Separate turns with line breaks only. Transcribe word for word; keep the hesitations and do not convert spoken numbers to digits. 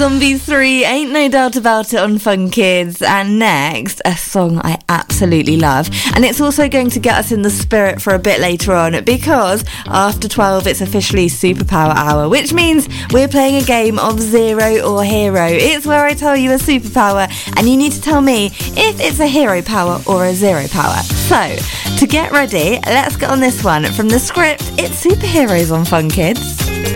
Zombies three, Ain't No Doubt About It on Fun Kids. And next, a song I absolutely love. And it's also going to get us in the spirit for a bit later on, because after twelve, it's officially Superpower Hour, which means we're playing a game of Zero or Hero. It's where I tell you a superpower, and you need to tell me if it's a hero power or a zero power. So, to get ready, let's get on this one. From the script, it's Superheroes on Fun Kids.